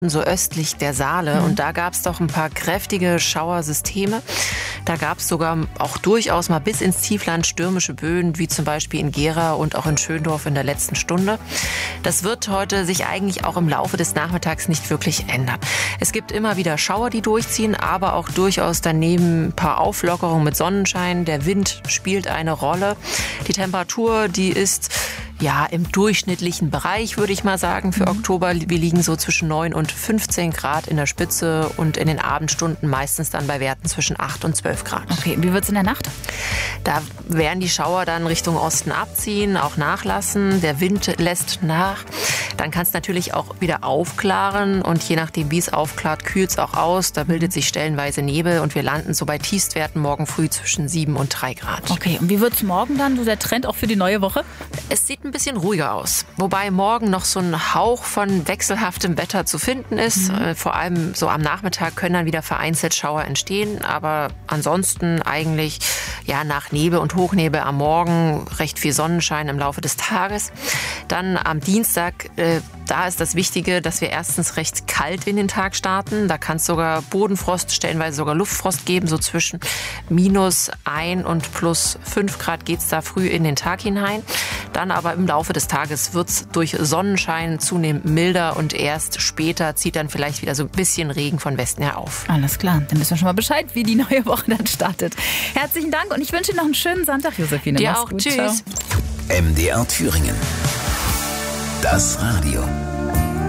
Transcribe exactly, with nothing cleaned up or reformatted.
so östlich der Saale. Mhm. Und da gab es doch ein paar kräftige Schauersysteme. Da gab es sogar auch durchaus mal bis ins Tiefland stürmische Böen, wie zum Beispiel in Gera und auch in Schöndorf in der letzten Stunde. Das wird heute sich eigentlich auch im Laufe des Nachmittags nicht wirklich ändern. Es gibt immer wieder Schauer, die durchziehen, aber auch durchaus daneben ein paar Auflockerungen mit Sonnenschein. Der Wind spielt eine Rolle. Die Temperatur, die ist ja im durchschnittlichen Bereich, würde ich mal sagen, für Oktober. Wir liegen so zwischen neun und fünfzehn Grad in der Spitze und in den Abendstunden meistens dann bei Werten zwischen acht und zwölf Grad. Okay, wie wird es in der Nacht? Da werden die Schauer dann Richtung Osten abziehen, auch nachlassen. Der Wind lässt nach. Dann kann es natürlich auch wieder aufklaren und je nachdem, wie es aufklart, kühlt es auch aus. Da bildet sich stellenweise Nebel und wir landen so bei Tiefstwerten morgen früh zwischen sieben und drei Grad. Okay, und wie wird es morgen dann, so der Trend auch für die neue Woche? Es sieht ein bisschen ruhiger aus, wobei morgen noch so ein Hauch von wechselhaftem Wetter zu finden ist. Mhm. Äh, vor allem so am Nachmittag können dann wieder vereinzelt Schauer entstehen, aber ansonsten eigentlich ja nach Nebel und Hochnebel am Morgen recht viel Sonnenschein im Laufe des Tages. Dann am Dienstag, äh, da ist das Wichtige, dass wir erstens recht kalt in den Tag starten. Da kann es sogar Bodenfrost, stellenweise sogar Luftfrost geben, so zwischen minus ein und plus fünf Grad geht es da früh in den Tag hinein. Dann aber im Laufe des Tages wird es durch Sonnenschein zunehmend milder und erst später zieht dann vielleicht wieder so ein bisschen Regen von Westen her auf. Alles klar, dann wissen wir schon mal Bescheid, wie die neue Woche dann startet. Herzlichen Dank und ich wünsche Ihnen noch einen schönen Sonntag, Josephine. Dir Mach's auch, gut. tschüss. Ciao. M D R Thüringen. Das Radio.